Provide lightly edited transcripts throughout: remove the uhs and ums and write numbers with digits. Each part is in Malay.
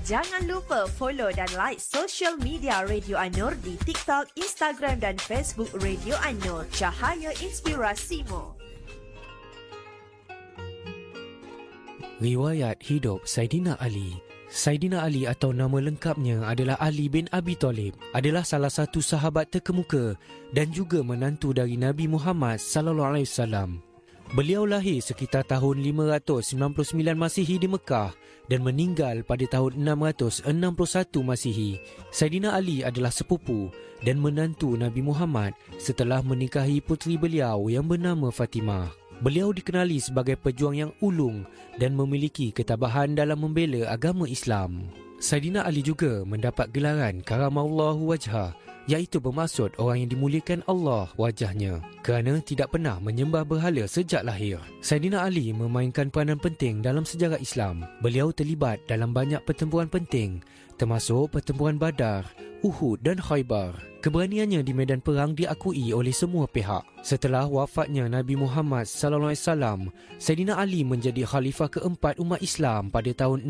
Jangan lupa follow dan like social media Radio An-Nur di TikTok, Instagram dan Facebook Radio An-Nur. Cahaya Inspirasimu. Riwayat hidup Saidina Ali. Saidina Ali atau nama lengkapnya adalah Ali bin Abi Thalib, adalah salah satu sahabat terkemuka dan juga menantu dari Nabi Muhammad sallallahu alaihi wasallam. Beliau lahir sekitar tahun 599 Masihi di Mekah dan meninggal pada tahun 661 Masihi. Saidina Ali adalah sepupu dan menantu Nabi Muhammad setelah menikahi puteri beliau yang bernama Fatimah. Beliau dikenali sebagai pejuang yang ulung dan memiliki ketabahan dalam membela agama Islam. Saidina Ali juga mendapat gelaran Karamallahu Wajhah, iaitu bermaksud orang yang dimuliakan Allah wajahnya, kerana tidak pernah menyembah berhala sejak lahir. Saidina Ali memainkan peranan penting dalam sejarah Islam. Beliau terlibat dalam banyak pertempuran penting, termasuk pertempuran Badar, Uhud dan Khaybar. Keberaniannya di medan perang diakui oleh semua pihak. Setelah wafatnya Nabi Muhammad sallallahu alaihi wasallam, Saidina Ali menjadi khalifah keempat umat Islam pada tahun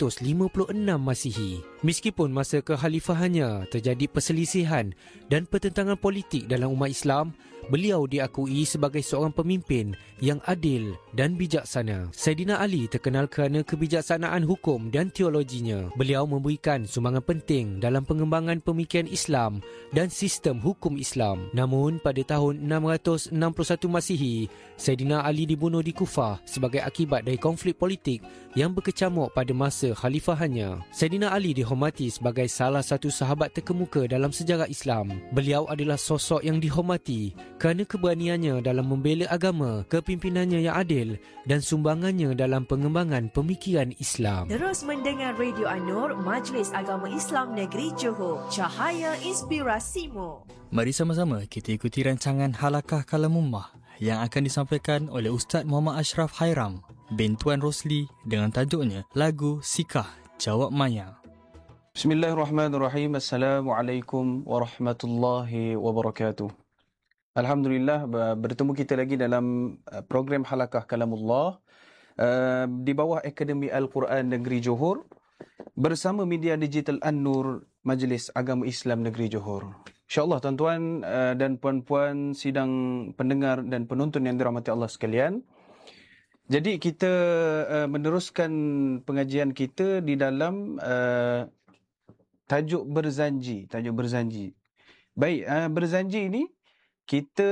656 Masihi. Meskipun masa kekhalifahannya terjadi perselisihan dan pertentangan politik dalam umat Islam, beliau diakui sebagai seorang pemimpin yang adil dan bijaksana. Saidina Ali terkenal kerana kebijaksanaan hukum dan teologinya. Beliau memberikan sumbangan penting dalam pengembangan pemikiran Islam dan sistem hukum Islam. Namun pada tahun 661 Masihi, Saidina Ali dibunuh di Kufah sebagai akibat dari konflik politik yang berkecamuk pada masa khalifahannya. Saidina Ali dihormati sebagai salah satu sahabat terkemuka dalam sejarah Islam. Beliau adalah sosok yang dihormati kerana keberaniannya dalam membela agama, kepimpinannya yang adil dan sumbangannya dalam pengembangan pemikiran Islam. Terus mendengar Radio An-Nur, Majlis Agama Islam Negeri Johor. Cahaya Inspirasimu. Mari sama-sama kita ikuti rancangan Halakah Kalamullah yang akan disampaikan oleh Ustaz Muhammad Ashraf Hairam bin Tuan Rosli dengan tajuknya Lagu Sikah Jawab Maya. Bismillahirrahmanirrahim. Assalamualaikum warahmatullahi wabarakatuh. Alhamdulillah, bertemu kita lagi dalam program Halakah Kalamullah di bawah Akademi Al-Quran Negeri Johor bersama media digital An-Nur Majlis Agama Islam Negeri Johor. InsyaAllah tuan-tuan dan puan-puan sidang pendengar dan penonton yang dirahmati Allah sekalian. Jadi kita meneruskan pengajian kita di dalam tajuk berzanji. Baik, berzanji ini kita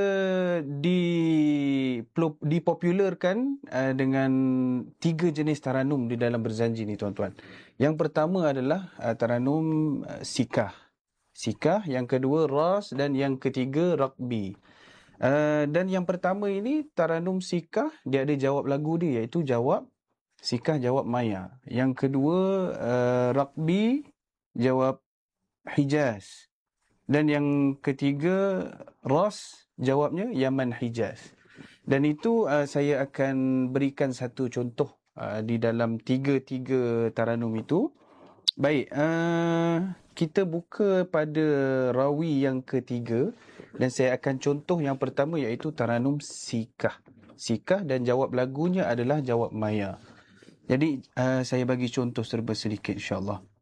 dipopularkan dengan 3 jenis taranum di dalam berzanji ni tuan-tuan. Yang pertama adalah taranum sikah, yang kedua ras dan yang ketiga rakbi. Dan yang pertama ini taranum sikah, dia ada jawab lagu dia, iaitu jawab sikah jawab maya. Yang kedua rakbi jawab Hijaz. Dan yang ketiga ras jawabnya Yaman Hijaz. Dan itu saya akan berikan satu contoh di dalam tiga taranum itu. Baik, kita buka pada rawi yang ketiga dan saya akan contoh yang pertama, iaitu taranum sikah. Sikah dan jawab lagunya adalah jawab maya. Jadi saya bagi contoh serba sedikit insya-Allah.